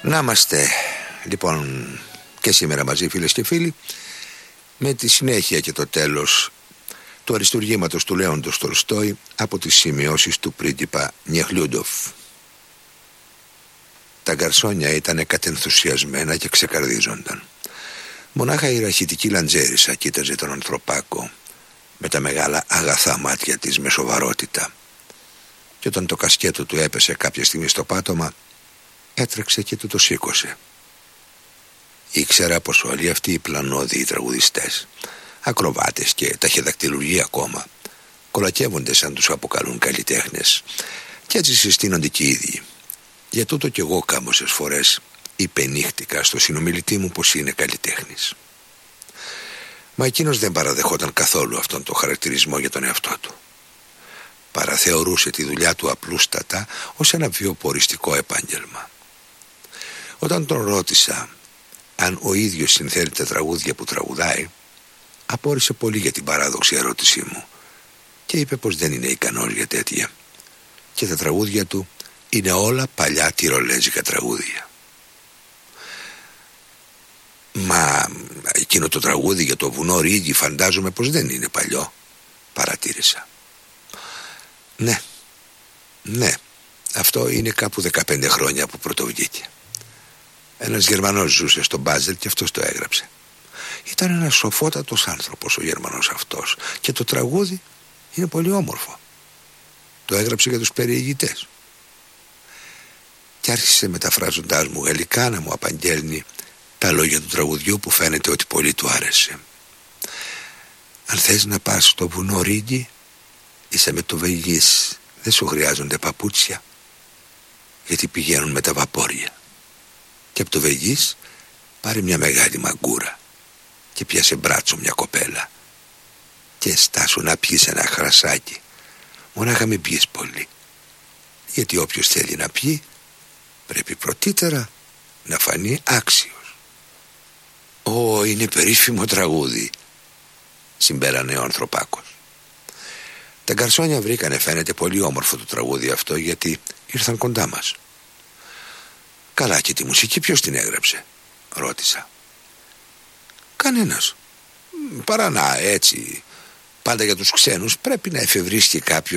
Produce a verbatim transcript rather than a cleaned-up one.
Να είμαστε λοιπόν και σήμερα μαζί, φίλες και φίλοι, με τη συνέχεια και το τέλος του αριστουργήματος του Λέοντος Τολστόη από τις σημειώσεις του πρίγκιπα Νιεχλιούντοφ. Τα γκαρσόνια ήταν κατενθουσιασμένα και ξεκαρδίζονταν. Μονάχα η ραχητική λαντζέρισα κοίταζε τον ανθρωπάκο με τα μεγάλα αγαθά μάτια της με σοβαρότητα, και όταν το κασκέτο του έπεσε κάποια στιγμή στο πάτωμα, έτρεξε και του το σήκωσε. Ήξερα πως όλοι αυτοί οι πλανόδιοι τραγουδιστές, ακροβάτες και ταχυδακτηλουργοί ακόμα, κολακεύονται σαν τους αποκαλούν καλλιτέχνες, και έτσι συστήνονται και οι ίδιοι. Για τούτο κι εγώ κάμωσες φορές υπενήχτηκα στο συνομιλητή μου πως είναι καλλιτέχνης. Μα εκείνος δεν παραδεχόταν καθόλου αυτόν τον χαρακτηρισμό για τον εαυτό του. Παραθεωρούσε τη δουλειά του απλούστατα ως ένα βιοποριστικό επάγγελμα. Όταν τον ρώτησα αν ο ίδιος συνθέτει τα τραγούδια που τραγουδάει, απόρρισε πολύ για την παράδοξη ερώτησή μου και είπε πως δεν είναι ικανός για τέτοια, και τα τραγούδια του είναι όλα παλιά τυρολέζικα τραγούδια. Μα εκείνο το τραγούδι για το βουνό Ρίγι φαντάζομαι πως δεν είναι παλιό, παρατήρησα. Ναι, ναι, αυτό είναι κάπου δεκαπέντε χρόνια που πρωτοβγήκε. Ένας Γερμανός ζούσε στο Μπάζελ και αυτός το έγραψε. Ήταν ένας σοφότατος άνθρωπος ο Γερμανός αυτός, και το τραγούδι είναι πολύ όμορφο. Το έγραψε για τους περιηγητές. Και άρχισε μεταφράζοντάς μου γαλλικά να μου απαγγέλνει τα λόγια του τραγουδιού που φαίνεται ότι πολύ του άρεσε. Αν θες να πας στο βουνό Ρίγι, είσαι με το Βεγγίς, δεν σου χρειάζονται παπούτσια, γιατί πηγαίνουν με τα βαπόρια. Και από το Βεγγίς πάρε μια μεγάλη μαγκούρα και πιάσε μπράτσο μια κοπέλα και στάσου να πιείς ένα χρασάκι, μονάχα μην πιείς πολύ, γιατί όποιος θέλει να πιει πρέπει πρωτήτερα να φανεί άξιος. Ω, είναι περίφημο τραγούδι, συμπέρανε ο ανθρωπάκος. Τα γκαρσόνια βρήκανε φαίνεται πολύ όμορφο το τραγούδι αυτό, γιατί ήρθαν κοντά μας. Καλά, και τη μουσική ποιος την έγραψε, ρώτησα. Κανένας. Παρά να έτσι, πάντα για τους ξένους πρέπει να εφευρίσκει κάποιος